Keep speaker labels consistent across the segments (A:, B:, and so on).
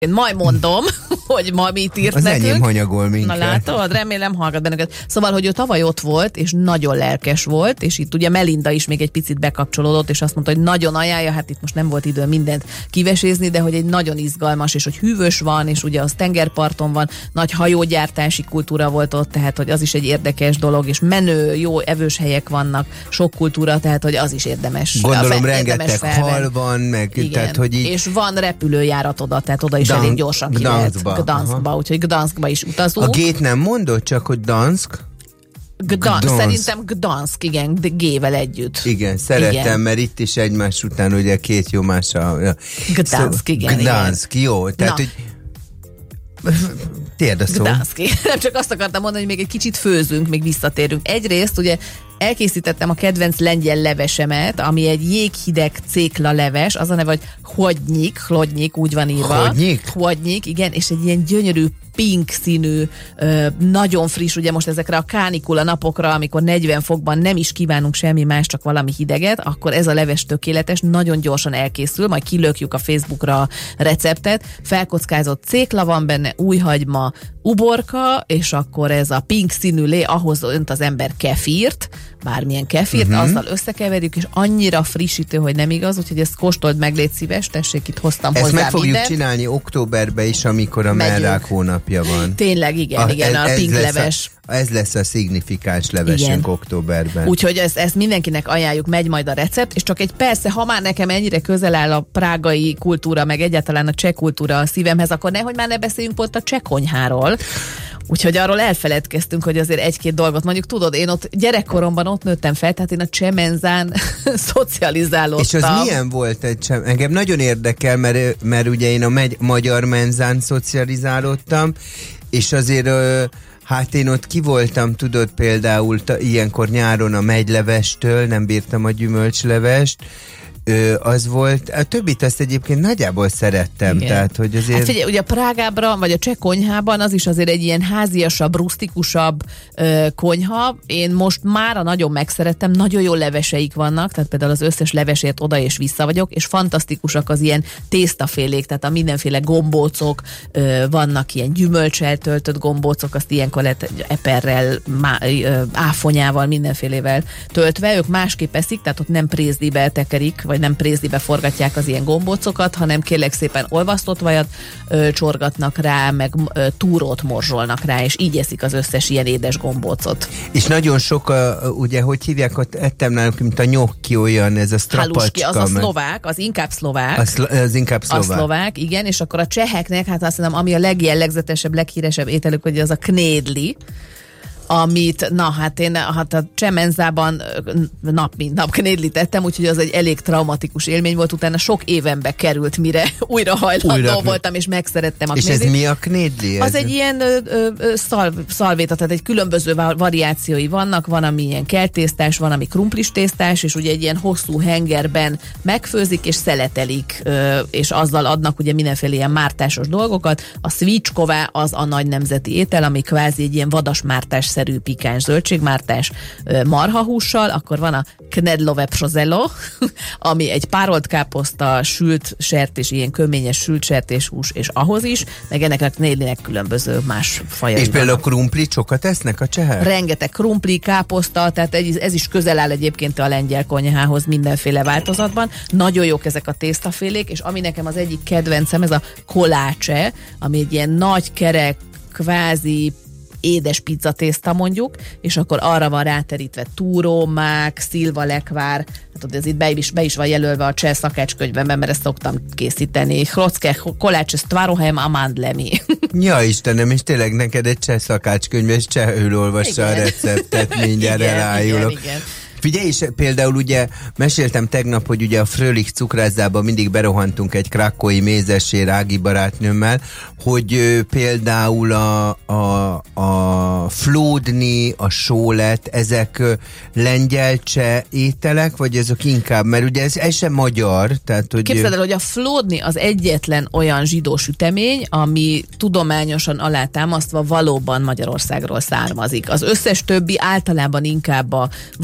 A: Én majd mondom, hogy ma mit írt
B: az
A: nekünk.
B: enyém hanyagol minket.
A: Na látod, remélem hallgat bennünket. Szóval, hogy ő tavaly ott volt, és nagyon lelkes volt, és itt ugye Melinda is még egy picit bekapcsolódott, és azt mondta, hogy nagyon ajánlja, hát itt most nem volt idő mindent kivesézni, de hogy egy nagyon izgalmas, és hogy hűvös van, és ugye az tengerparton van, nagy hajógyártási kultúra volt ott, tehát hogy az is egy érdekes dolog, és menő, jó evős helyek vannak, sok kultúra, tehát hogy az is érdemes.
B: Gondolom rengeteg hal van, meg
A: igen.
B: Tehát, hogy így...
A: És van repülőjárat oda, tehát oda is elég gyorsan ki lehet. Gdanskba, úgyhogy Gdanskba is utazunk.
B: A G-t nem mondod, csak hogy Dansk?
A: Szerintem Gdansk, igen, G-vel együtt.
B: Igen, szerettem,
A: igen.
B: Mert itt is egymás után ugye két jó mással.
A: Gdansk, igen.
B: Gdansk, jó. Tehát, hogy tiéd a szó.
A: Gdansk. Nem csak azt akartam mondani, hogy még egy kicsit főzünk, még visszatérünk. Egyrészt ugye elkészítettem a kedvenc lengyel levesemet, ami egy jéghideg cékla leves, az a neve, hogy Hlodnyik, úgy van írva. Hlodnyik, igen, és egy ilyen gyönyörű pink színű, nagyon friss, ugye most ezekre a kánikula napokra, amikor 40 fokban nem is kívánunk semmi más, csak valami hideget, akkor ez a leves tökéletes, nagyon gyorsan elkészül, majd kilökjük a Facebookra a receptet, felkockázott cékla van benne, újhagyma, uborka, és akkor ez a pink színű lé, ahhoz önt az ember kefírt, bármilyen kefírt, azzal összekeverjük, és annyira frissítő, hogy nem igaz, úgyhogy ezt kóstold meg, légy szíves, tessék, itt hoztam hozzá mindent.
B: Ezt meg fogjuk csinálni októberben is, amikor a mellrák hónapja van.
A: Tényleg, igen, a pink leves.
B: Ez lesz a szignifikáns levesünk októberben.
A: Úgyhogy ezt mindenkinek ajánljuk, megy majd a recept, és csak egy persze, ha már nekem ennyire közel áll a prágai kultúra, meg egyáltalán a cseh kultúra a szívemhez, akkor nehogy már ne beszéljünk pont a cseh konyháról. Úgyhogy arról elfeledkeztünk, hogy azért egy-két dolgot mondjuk, tudod, én ott gyerekkoromban ott nőttem fel, tehát én a cseh menzán szocializálódtam.
B: És az milyen volt egy cseh? Engem nagyon érdekel, mert ugye én a magyar menzán szocializálódtam, és azért hát én ott ki voltam, tudod, például ilyenkor nyáron a megylevestől, nem bírtam a gyümölcslevest, az volt, a többit azt egyébként nagyjából szerettem, igen. Tehát, hogy azért...
A: Hát figyelj, ugye a Prágában, vagy a cseh konyhában az is azért egy ilyen háziasabb, rustikusabb konyha. Én most mára nagyon megszerettem, nagyon jó leveseik vannak, tehát például az összes levesért oda és vissza vagyok, és fantasztikusak az ilyen tésztafélék, tehát a mindenféle gombócok, vannak ilyen gyümölccsel töltött gombócok, azt ilyenkor lehet eperrel, áfonyával, mindenfélével töltve, ők másképp eszik, tehát ott nem prézlibe tekerik, vagy nem prézlibe forgatják az ilyen gombócokat, hanem kérlek szépen olvasztott vajat csorgatnak rá, meg túrót morzsolnak rá, és így eszik az összes ilyen édes gombócot.
B: És nagyon sok, ugye, hogy hívják, ott ettem nálunk, mint a nyokki olyan, ez a strapacska.
A: Az a szlovák, az inkább szlovák.
B: Az inkább szlovák.
A: A szlovák, igen, és akkor a cseheknek, hát azt mondom, ami a legjellegzetesebb, leghíresebb ételük, hogy az a knédli, amit, hát a csemenzában nap mint nap knédlit ettem, úgyhogy az egy elég traumatikus élmény volt, utána sok évembe került, mire újra hajlandó voltam, és megszerettem a knédlit.
B: És ez mi a knédli?
A: Az egy ilyen szalvéta, tehát egy különböző variációi vannak, van ami ilyen keltésztás, van ami krumplis tésztás, és ugye egy ilyen hosszú hengerben megfőzik, és szeletelik, és azzal adnak ugye mindenféle ilyen mártásos dolgokat. A svícsková az a nagy nemzeti étel, ami kvázi egy ilyen vadasmártás pikáns zöldségmártás marhahússal, akkor van a knedlové pszozello, ami egy párolt káposzta, sült sertés, ilyen köményes sült sertéshús, és ahhoz is, meg ennek a knedlinek különböző más fajai.
B: És például krumplit sokat esznek a csehek?
A: Rengeteg krumpli, káposzta, tehát ez is közel áll egyébként a lengyel konyhához mindenféle változatban. Nagyon jók ezek a tésztafélék, és ami nekem az egyik kedvencem, ez a kolácse, ami egy ilyen nagy kerek, kvázi édes pizzatészta mondjuk, és akkor arra van ráterítve túró, mák, szilvalekvár, hát ez itt be is van jelölve a cseh szakácskönyvemben, mert ezt szoktam készíteni. Chrocke, kolács, stvarohem, amandlemi.
B: Ja Istenem, és tényleg neked egy cseh szakácskönyv, és csehül olvassa a receptet, mindjárt elájulok. Igen. Figyelj, és például ugye meséltem tegnap, hogy ugye a Frölich cukrászdába mindig berohantunk egy krakói mézessé Ági barátnőmmel, hogy például a flódni, a sólet, ezek lengyel cseh ételek, vagy ezek inkább, mert ugye ez sem magyar, tehát hogy...
A: Képzeld el, hogy a flódni az egyetlen olyan zsidó sütemény, ami tudományosan alátámasztva valóban Magyarországról származik. Az összes többi általában inkább vagy lengyel,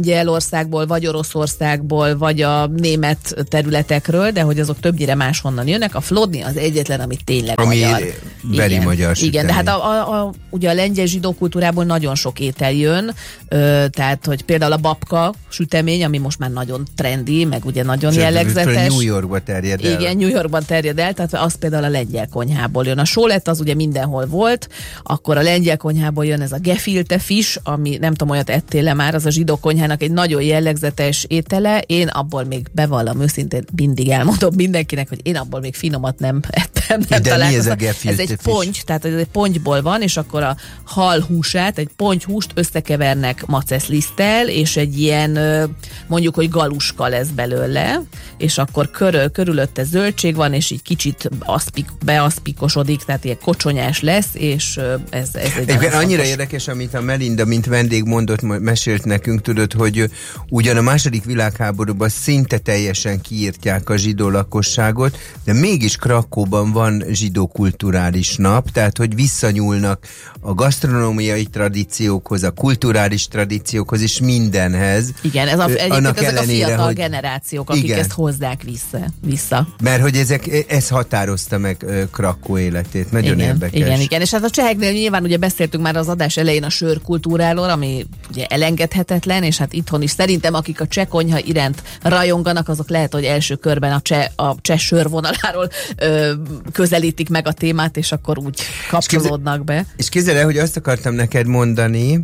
A: Lengyelországból, vagy Oroszországból, vagy a német területekről, de hogy azok többnyire máshonnan jönnek. A flodni az egyetlen, ami tényleg magyar.
B: Veri magyar sütemény.
A: Igen, de hát ugye a lengyel zsidó kultúrából nagyon sok étel jön, tehát, hogy például a babka sütemény, ami most már nagyon trendi, meg ugye nagyon jellegzetes.
B: New Yorkba terjed el.
A: Igen, New Yorkban terjed el, tehát az például a lengyel konyhából jön. A sólet az ugye mindenhol volt, akkor a lengyel konyhából jön ez a gefilte fish, ami nem tudom, olyat ettél-e már, az a zsidó konyhának egy nagyon jellegzetes étele. Én abból még bevallom őszintén, mindig elmondom mindenkinek, hogy én abból még finomat nem ettem. Nem
B: de mi ez a gefilte
A: Ez egy
B: fish?
A: ponty, tehát ez egy pontyból van, és akkor a hal húsát, egy pontyhúst összekevernek maceszliszttel, és egy ilyen, mondjuk, hogy galuska lesz belőle, és akkor körülötte zöldség van, és így kicsit beaszpikosodik, tehát ilyen kocsonyás lesz, és ez egy
B: annyira érdekes, amit a Melinda, mint vendég mondott, mesélt nekünk, tudod, hogy ugyan a II. Világháborúban szinte teljesen kiírtják a zsidó lakosságot, de mégis Krakóban van zsidó kulturális nap, tehát hogy visszanyúlnak a gasztronómiai tradíciókhoz, a kulturális tradíciókhoz és mindenhez.
A: Igen, egyébként ezek a fiatal generációk, akik ezt hozzák vissza.
B: Mert hogy ez határozta meg Krakó életét. Nagyon érdekes.
A: Igen, és hát a cseheknél nyilván ugye beszéltünk már az adás elején a sörkultúráról, ami ugye elengedhetetlen, és hát itthon is szerintem, akik a cseh konyha iránt rajonganak, azok lehet, hogy első körben a cseh sörvonaláról közelítik meg a témát, és akkor úgy kapcsolódnak be.
B: És képzeld el, hogy azt akartam neked mondani,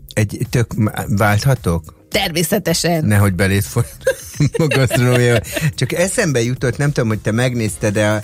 B: válthatok?
A: Természetesen.
B: Nehogy beléd gasztronómia. Csak eszembe jutott, nem tudom, hogy te megnézted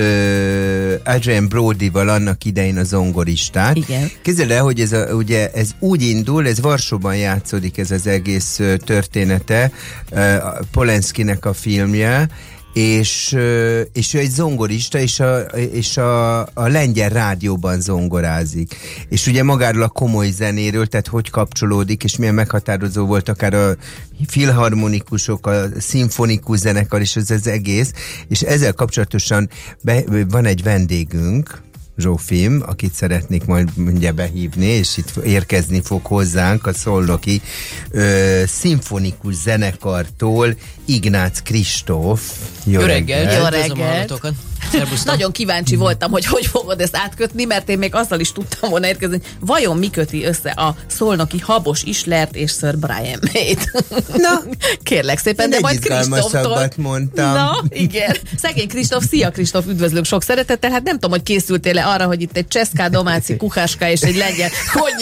B: Adrian Brody-val annak idején a zongoristát.
A: Igen.
B: Képzeld el, hogy ez úgy indul, ez Varsóban játszódik ez az egész története, Polanskinek a filmje, és ő egy zongorista, és a lengyel rádióban zongorázik. És ugye magáról a komoly zenéről, tehát hogy kapcsolódik, és milyen meghatározó volt akár a filharmonikusok, a szimfonikus zenekar, és ez az egész. És ezzel kapcsolatosan van egy vendégünk, Zsófim, akit szeretnék majd mindjárt behívni, és itt érkezni fog hozzánk a szolnoki szimfonikus zenekartól Ignác Kristóf.
C: Jó reggelt!
A: Jó reggelt! Nagyon kíváncsi voltam, hogy fogod ezt átkötni, mert én még azzal is tudtam volna érkezni, hogy vajon mi köti össze a szolnoki Habos Islert és Sir Brian May-t.
B: Na,
A: kérlek szépen, de majd Kristóftól.
B: Mondtam.
A: Na, igen. Szegény Kristóf, szia Kristóf, üdvözlünk sok szeretettel. Hát nem tudom, hogy készültél-e arra, hogy itt egy cseszká, domáci, kuháska és egy lengyel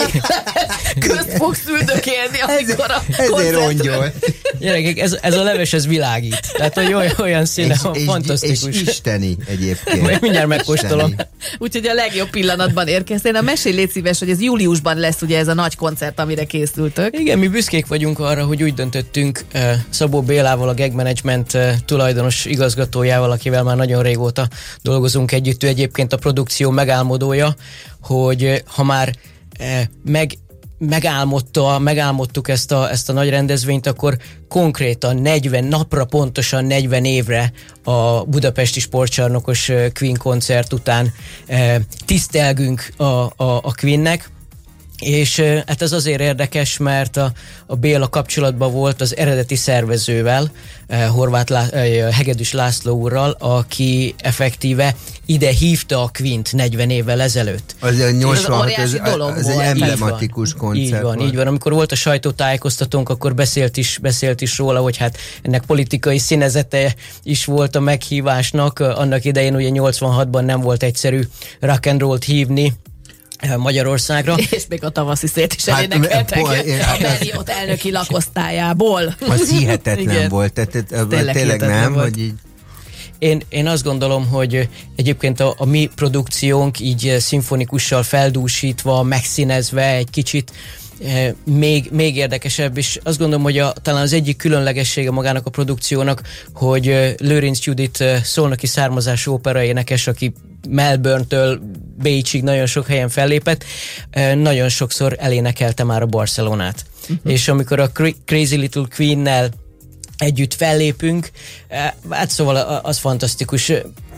A: közt fogsz üldökélni, amikor a
B: ezért rongyol.
C: Gyerekek, ez a leves, ez világít. Tehát, hogy olyan színe, fantasztikus.
B: És isteni egyébként.
C: Majd mindjárt megkóstolom.
A: Úgyhogy a legjobb pillanatban érkeztél. Mesélj, légy szíves, hogy ez júliusban lesz ugye ez a nagy koncert, amire készültök.
C: Igen, mi büszkék vagyunk arra, hogy úgy döntöttünk Szabó Bélával, a Gag Management tulajdonos igazgatójával, akivel már nagyon régóta dolgozunk együtt. Ő egyébként a produkció megálmodója, hogy ha már megálmodtuk ezt a nagy rendezvényt, akkor konkrétan 40 napra, pontosan 40 évre a budapesti sportcsarnokos Queen koncert után tisztelgünk a Queennek, és hát ez azért érdekes, mert a Béla kapcsolatban volt az eredeti szervezővel, Hegedűs László úrral, aki effektíve ide hívta a Queen-t 40 évvel ezelőtt.
B: Az egy 86, ez egy emblematikus koncert.
C: Így van. Amikor volt a sajtótájékoztatónk, akkor beszélt is róla, hogy hát ennek politikai színezete is volt a meghívásnak. Annak idején ugye 86-ban nem volt egyszerű rock and roll-t hívni Magyarországra.
A: És még a tavaszi szélt is elénekeltek a Berriót elnöki lakosztályából.
B: Az hihetetlen volt. Tehát, tényleg nem, volt. Hogy így...
C: Én azt gondolom, hogy egyébként a mi produkciónk így szimfonikussal feldúsítva, megszínezve egy kicsit még érdekesebb, és azt gondolom, hogy talán az egyik különlegessége magának a produkciónak, hogy Lőrinc Judit szolnoki származású operaénekes, aki Melbourne-től Bécsig nagyon sok helyen fellépett, nagyon sokszor elénekelte már a Barcelonát. És amikor a Crazy Little Queen-nel együtt fellépünk, hát szóval az fantasztikus.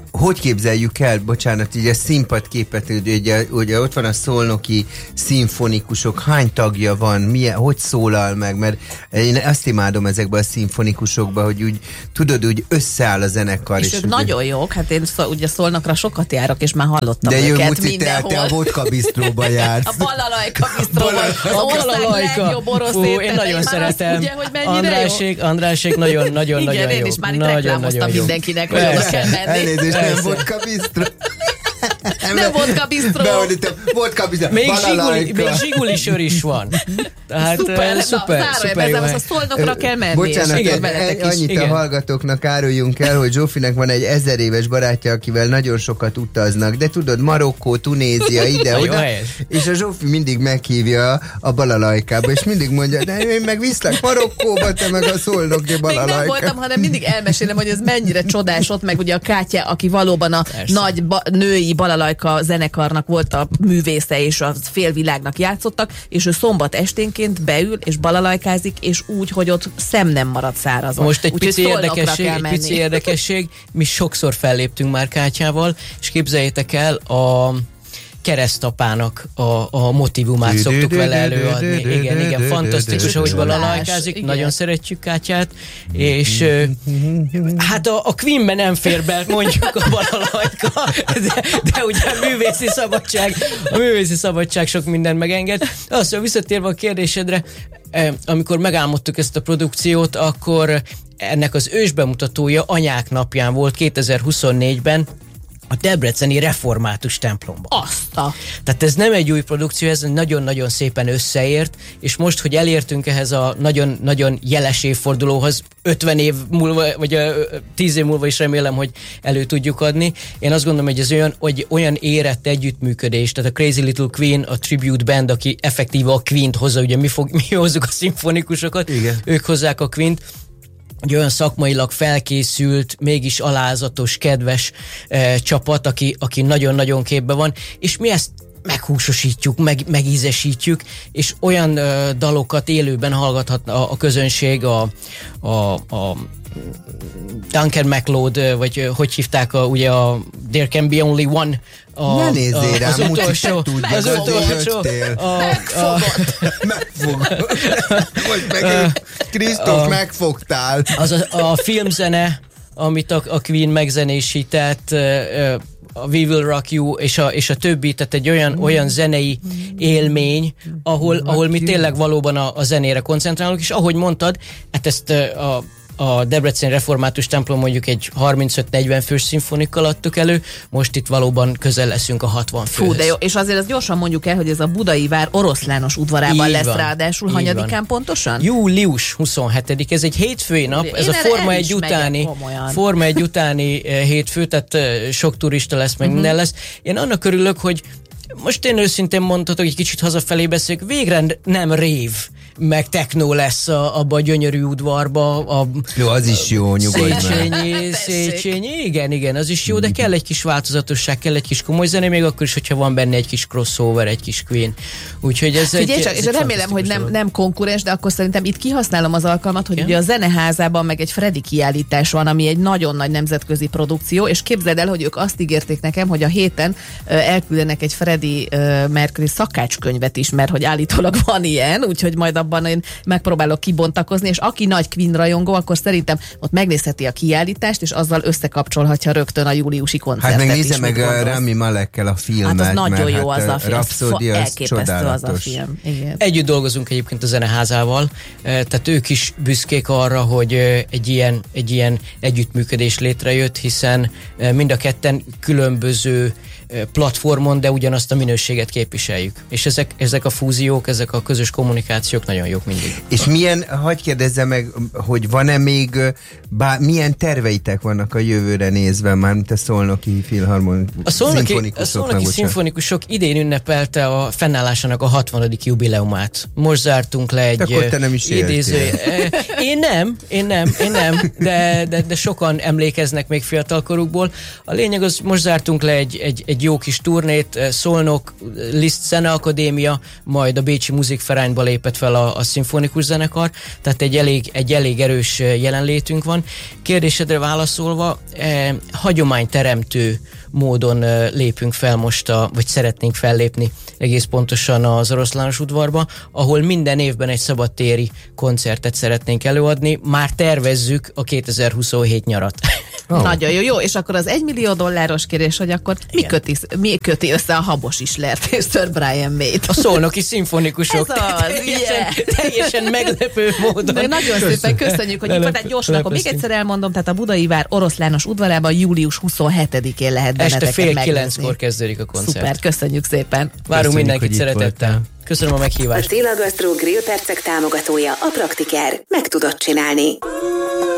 B: hogy képzeljük el, bocsánat, így a színpadképet, ugye ott van a szolnoki szimfonikusok, hány tagja van, milyen, hogy szólal meg, mert én azt imádom ezekben a szimfonikusokban, hogy úgy, tudod, úgy összeáll a zenekar.
A: És ők nagyon jók, hát én ugye Szolnokra sokat járok, és már hallottam
B: de
A: őket
B: Muci,
A: mindenhol.
B: Te a vodka bisztróba jársz.
A: A Balalajka bisztróban. Az ország legjobb orosz étterem.
C: Én nagyon szeretem.
A: Ugye, hogy mennyire
C: Andrásék nagyon jó.
A: Igen, én is már itt reklámoztam mindenkinek, hogy oda kell menni.
B: Elnézést, nem vodka bisztró.
A: Nem vodka bisztró.
B: Vodka bisztró.
C: Még zsiguli sör is van. Tehát szuper.
A: A Szolnokra kell menni.
B: Bocsánat, annyit a hallgatóknak áruljunk el, hogy Zsófinak van egy 1000 éves barátja, akivel nagyon sokat utaznak, de tudod, Marokkó, Tunézia, ide-oda, és a Zsófi mindig meghívja a Balalajkába, és mindig mondja, de én meg viszlek Marokkóba, te meg a szolnoki Balalajka.
A: Még nem voltam, hanem mindig elmesélem, hogy ez mennyire csodás ott, meg ugye a Kátya, aki valóban a nagy női Balalajka zenekarnak volt a művésze, és a félvilágnak játszottak, és ő szombat esténként beül, és balalajkázik, és úgy, hogy ott szem nem marad szárazon.
C: Most egy pici érdekesség, mi sokszor felléptünk már Kátyával, és képzeljétek el, a keresztapának a motivumát szoktuk vele előadni. Igen, fantasztikus, ahogy balalajkázik, nagyon szeretjük Kátyát, és hát a Queenben nem fér be, mondjuk a balalajka, de ugye a művészi szabadság sok mindent megenged. Aztán visszatérve a kérdésedre, amikor megálmodtuk ezt a produkciót, akkor ennek az ősbemutatója Anyák napján volt 2024-ben, a debreceni református templomban. Tehát ez nem egy új produkció, ez nagyon-nagyon szépen összeért, és most, hogy elértünk ehhez a nagyon-nagyon jeles évfordulóhoz, 50 év múlva, vagy 10 év múlva is remélem, hogy elő tudjuk adni. Én azt gondolom, hogy ez olyan érett együttműködés, tehát a Crazy Little Queen, a tribute band, aki effektíve a Queen-t hozza, ugye mi hozzuk a szimfonikusokat, igen. Ők hozzák a Queen-t, egy olyan szakmailag felkészült, mégis alázatos, kedves csapat, aki nagyon-nagyon képben van, és mi ezt meghúsosítjuk, megízesítjük, és olyan dalokat élőben hallgathat a közönség, a Duncan MacLeod, vagy hogy hívták ugye a There Can Be Only One,
B: ne nézzél rám,
C: az utolsó
B: megfogott. Vagy meg Krisztóf, megfogtál.
C: A filmzene, amit a Queen megzenésített, a We Will Rock You és a többi, tehát egy olyan zenei élmény, ahol mi tényleg valóban a zenére koncentrálunk, és ahogy mondtad, hát ezt a Debreceni Református templom mondjuk egy 35-40 fős szimfonikkal adtuk elő, most itt valóban közel leszünk a 60 főhöz.
A: Fú, de jó, és azért azt gyorsan mondjuk el, hogy ez a Budai Vár Oroszlános udvarában így lesz van, ráadásul, hanyadikán pontosan?
C: Július 27. Ez egy hétfői nap, ez a Forma 1 utáni hétfő, tehát sok turista lesz, meg minden lesz. Én annak örülök, hogy most én őszintén mondhatok, egy kicsit hazafelé beszélek, végre nem rév, meg techno lesz abba a gyönyörű udvarba.
B: Jó, az is jó, nyugodj
C: Széchenyi, igen, az is jó, de kell egy kis változatosság, kell egy kis komoly zene, még akkor is, hogyha van benne egy kis crossover, egy kis Queen. Úgyhogy ez
A: figyelj csak, és remélem, hogy nem konkurens, de akkor szerintem itt kihasználom az alkalmat, hogy ugye a Zeneházában meg egy Freddy kiállítás van, ami egy nagyon nagy nemzetközi produkció, és képzeld el, hogy ők azt ígérték nekem, hogy a héten elküldenek egy Freddie Mercury szakácskönyvet is, mert hogy állítólag van ilyen, úgyhogy majd abban én megpróbálok kibontakozni, és aki nagy Queen rajongó, akkor szerintem ott megnézheti a kiállítást, és azzal összekapcsolhatja rögtön a júliusi koncertet.
B: Hát meg nézze meg Rami Malekkel a filmet.
A: Hát az nagyon jó az a film.
B: Rhapsody,
A: elképesztő az a film. Igen.
C: Együtt dolgozunk egyébként a Zeneházával, tehát ők is büszkék arra, hogy egy ilyen együttműködés létrejött, hiszen mind a ketten különböző platformon, de ugyanazt a minőséget képviseljük. És ezek a fúziók, ezek a közös kommunikációk nagyon jók mindig.
B: És hadd kérdezzem meg, hogy van-e még, milyen terveitek vannak a jövőre nézve, már mint a szolnoki
C: A szolnoki szimfonikusok idén ünnepelte a fennállásának a 60. jubileumát. Most zártunk le egy
B: akkor te nem is
C: Én nem, de sokan emlékeznek még fiatalkorukból. A lényeg az, most zártunk le egy egy jó kis turnét, Szolnok, Liszt Zeneakadémia, majd a Bécsi Musikvereinbe lépett fel a szimfonikus zenekar, tehát egy elég erős jelenlétünk van. Kérdésedre válaszolva, hagyományteremtő módon lépünk fel most, vagy szeretnénk fellépni egész pontosan az Oroszlános udvarba, ahol minden évben egy szabadtéri koncertet szeretnénk előadni. Már tervezzük a 2027 nyarat.
A: Oh. Nagyon jó, és akkor az $1 millió kérdés, hogy akkor mi köti össze a Habos Islert és Sir Brian May-t?
C: A szolnoki szimfonikusok.
A: Ez az,
C: teljesen meglepő módon.
A: De nagyon szépen köszönjük, hogy itt van, tehát gyorsan, akkor még egyszer elmondom, tehát a Budai Vár Oroszlános udvarában július 27-én lehet benneteket megnézni.
C: Este 8:30 kezdődik a koncert.
A: Szuper, köszönjük szépen.
C: Várunk mindenkit szeretettel. Köszönöm a meghívást.
D: A Téla Gasztró Grillpercek támogatója a Praktiker. Meg tudod csinálni.